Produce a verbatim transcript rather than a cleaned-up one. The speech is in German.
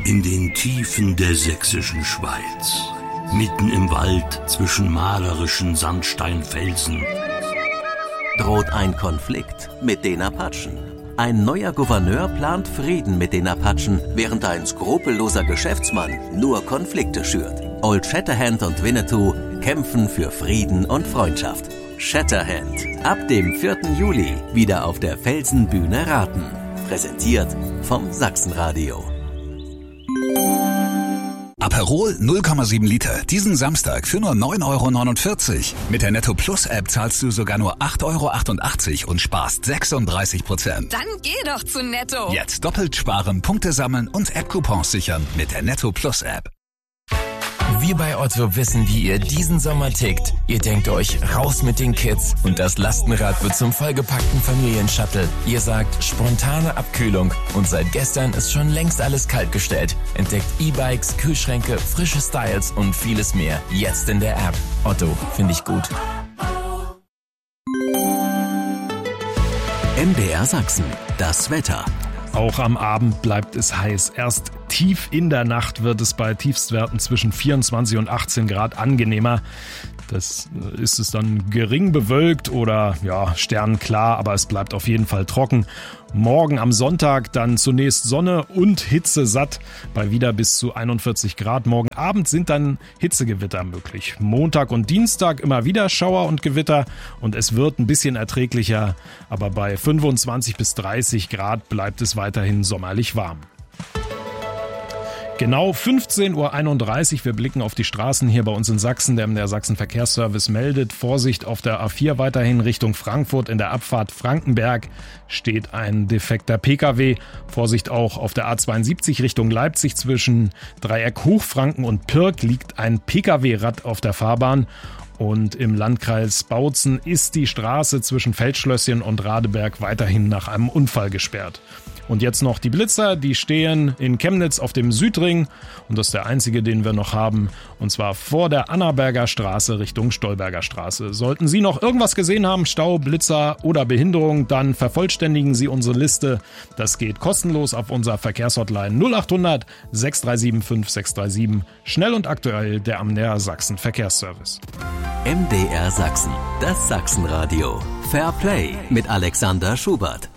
In den Tiefen der sächsischen Schweiz, mitten im Wald zwischen malerischen Sandsteinfelsen, droht ein Konflikt mit den Apachen. Ein neuer Gouverneur plant Frieden mit den Apachen, während ein skrupelloser Geschäftsmann nur Konflikte schürt. Old Shatterhand und Winnetou kämpfen für Frieden und Freundschaft. Shatterhand, ab dem vierten Juli wieder auf der Felsenbühne Raten. Präsentiert vom Sachsenradio. Aperol null Komma sieben Liter, diesen Samstag für nur neun Euro neunundvierzig. Mit der Netto Plus App zahlst du sogar nur acht Euro achtundachtzig und sparst sechsunddreißig Prozent. Dann geh doch zu Netto. Jetzt doppelt sparen, Punkte sammeln und App-Coupons sichern mit der Netto Plus App. Wir bei Otto wissen, wie ihr diesen Sommer tickt. Ihr denkt euch, raus mit den Kids und das Lastenrad wird zum vollgepackten Familienshuttle. Ihr sagt, spontane Abkühlung und seit gestern ist schon längst alles kaltgestellt. Entdeckt E-Bikes, Kühlschränke, frische Styles und vieles mehr. Jetzt in der App. Otto, finde ich gut. M D R Sachsen, das Wetter. Auch am Abend bleibt es heiß. Erst tief in der Nacht wird es bei Tiefstwerten zwischen vierundzwanzig und achtzehn Grad angenehmer. Das ist es dann gering bewölkt oder ja, sternklar, aber es bleibt auf jeden Fall trocken. Morgen am Sonntag dann zunächst Sonne und Hitze satt bei wieder bis zu einundvierzig Grad. Morgen Abend sind dann Hitzegewitter möglich. Montag und Dienstag immer wieder Schauer und Gewitter und es wird ein bisschen erträglicher, aber bei fünfundzwanzig bis dreißig Grad bleibt es weiterhin sommerlich warm. Genau fünfzehn Uhr einunddreißig, wir blicken auf die Straßen hier bei uns in Sachsen. Der M D R Sachsen Verkehrsservice meldet, Vorsicht auf der A vier weiterhin Richtung Frankfurt. In der Abfahrt Frankenberg steht ein defekter Pkw. Vorsicht auch auf der A zweiundsiebzig Richtung Leipzig zwischen Dreieck Hochfranken und Pirk liegt ein Pkw-Rad auf der Fahrbahn. Und im Landkreis Bautzen ist die Straße zwischen Feldschlösschen und Radeberg weiterhin nach einem Unfall gesperrt. Und jetzt noch die Blitzer, die stehen in Chemnitz auf dem Südring und das ist der einzige, den wir noch haben, und zwar vor der Annaberger Straße Richtung Stolberger Straße. Sollten Sie noch irgendwas gesehen haben, Stau, Blitzer oder Behinderung, dann vervollständigen Sie unsere Liste. Das geht kostenlos auf unserer Verkehrshotline null achthundert sechs drei sieben fünf sechs drei sieben. Schnell und aktuell der M D R Sachsen Verkehrsservice. M D R Sachsen, das Sachsenradio. Fair Play mit Alexander Schubert.